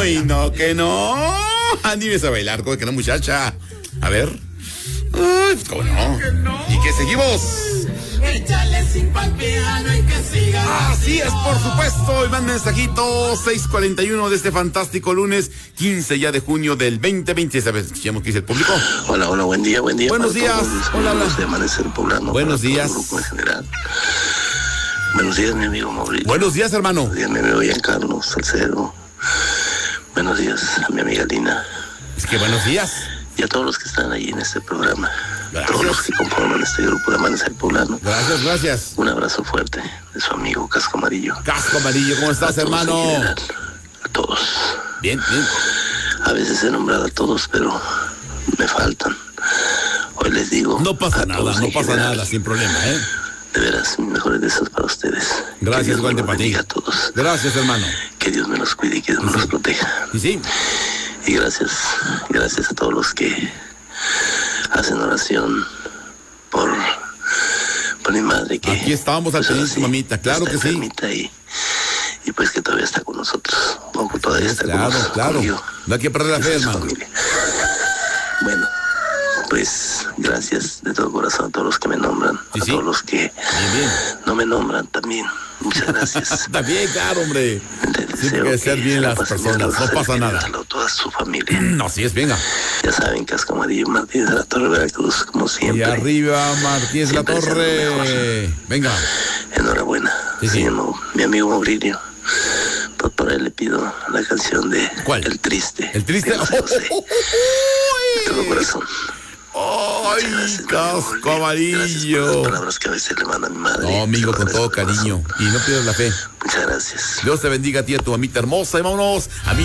Uy, no, que no. Anímese a bailar, ¿cómo que no, muchacha? A ver. Uy, ¿cómo no? ¿Y qué seguimos? Échale 5 al piano y que siga. Así es, por supuesto. Y manden mensajitos 6:41 de este fantástico lunes 15 ya de junio del 2020. ¿Sabes? Escuchemos qué dice el público. Hola, buen día. Buenos días. Hola. De Amanecer Poblano. Buenos días. Grupo en general. Buenos días, mi amigo Mauricio. Buenos días, hermano. Buenos días, mi amigo Giancarlo Salcedo. Buenos días a mi amiga Lina. Es que buenos días. Y a todos los que están ahí en este programa. Gracias. Todos los que conforman este grupo de Amanecer Poblano. Gracias. Un abrazo fuerte de su amigo Casco Amarillo. Casco Amarillo, ¿cómo estás, hermano? En general, a todos. Bien. A veces he nombrado a todos, pero me faltan. Hoy les digo. No pasa nada, sin problema, ¿eh? De veras, mis mejores deseos para ustedes. Gracias, igual de para ti. A todos. Gracias, hermano. Que Dios me los cuide y que Dios me los proteja. Y sí. Y gracias a todos los que hacen oración por mi madre, que aquí estábamos al pendiente, su mamita, claro que sí. Y pues que todavía está con nosotros. Poco todavía está con nosotros. Claro. No hay que perder la fe, hermano. Bueno, pues gracias de todo corazón a todos los que me nombran, a todos los que no me nombran también. Muchas gracias. También, claro, hombre. Tiene que ser bien las personas, no pasa nada. A toda su familia. No, así es, venga. Ya saben, Casco Amarillo, Martínez de la Torre, Veracruz, como siempre. Y arriba, Martínez de la Torre. Venga. Enhorabuena. Sí. Mi amigo Mauricio. Pues por él le pido la canción de ¿Cuál? El Triste. ¿El Triste? De todo corazón. ¡Ay, Casco Amarillo! Las palabras que a veces le manda a mi madre. No, amigo, con todo cariño. Y no pierdas la fe. Muchas gracias. Dios te bendiga a ti y a tu mamita hermosa. Y vámonos a mí.